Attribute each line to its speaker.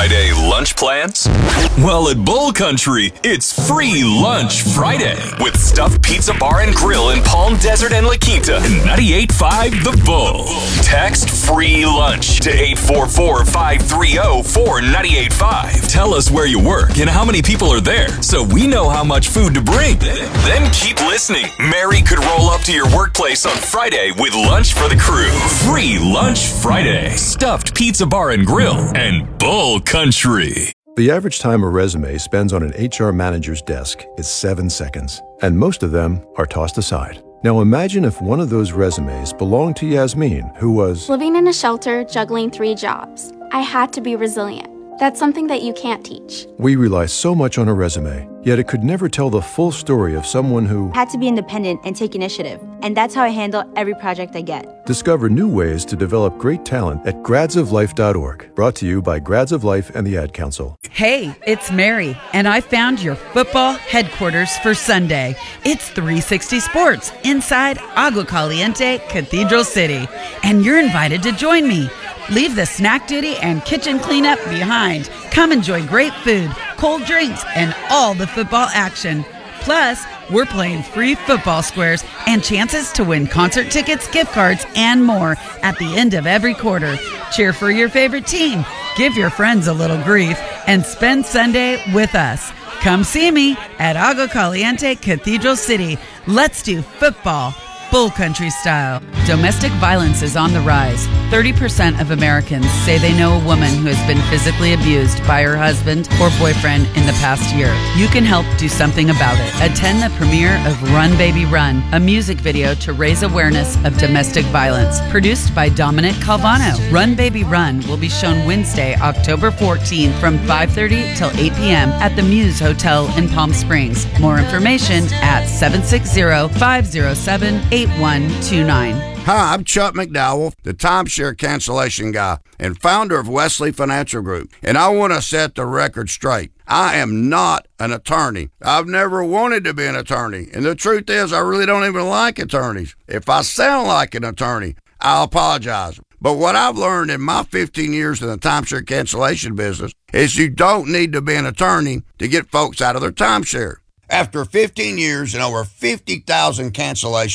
Speaker 1: Friday lunch plans? Well, at Bull Country, it's Free Lunch Friday with Stuffed Pizza Bar and Grill in Palm Desert and La Quinta. 98.5 The Bull. Text Free Lunch to 844-530-4985. Tell us where you work and how many people are there so we know how much food to bring. Then keep listening. Mary could roll up to your workplace on Friday with lunch for the crew. Free Lunch Friday. Stuffed Pizza Bar and Grill and Bull Country.
Speaker 2: The average time a resume spends on an HR manager's desk is 7 seconds, and most of them are tossed aside. Now imagine if one of those resumes belonged to Yasmin, who was
Speaker 3: living in a shelter, juggling 3 jobs. I had to be resilient. That's something that you can't teach.
Speaker 2: We rely so much on a resume, yet it could never tell the full story of someone who
Speaker 4: had to be independent and take initiative. And that's how I handle every project I get.
Speaker 2: Discover new ways to develop great talent at gradsoflife.org. Brought to you by Grads of Life and the Ad Council.
Speaker 5: Hey, it's Mary, and I found your football headquarters for Sunday. It's 360 Sports inside Agua Caliente, Cathedral City. And you're invited to join me. Leave the snack duty and kitchen cleanup behind. Come enjoy great food, cold drinks, and all the football action. Plus, we're playing free football squares and chances to win concert tickets, gift cards, and more at the end of every quarter. Cheer for your favorite team, give your friends a little grief, and spend Sunday with us. Come see me at Agua Caliente, Cathedral City. Let's do football Bull Country style. Domestic violence is on the rise. 30% of Americans say they know a woman who has been physically abused by her husband or boyfriend in the past year. You can help do something about it. Attend the premiere of Run Baby Run, a music video to raise awareness of domestic violence, produced by Dominic Calvano. Run Baby Run will be shown Wednesday, October 14th from 5:30 till 8 p.m. at the Muse Hotel in Palm Springs. More information at 760-507-8129.
Speaker 6: Hi, I'm Chuck McDowell, the timeshare cancellation guy and founder of Wesley Financial Group, and I want to set the record straight. I am not an attorney. I've never wanted to be an attorney, and the truth is I really don't even like attorneys. If I sound like an attorney, I'll apologize. But what I've learned in my 15 years in the timeshare cancellation business is you don't need to be an attorney to get folks out of their timeshare. After 15 years and over 50,000 cancellations,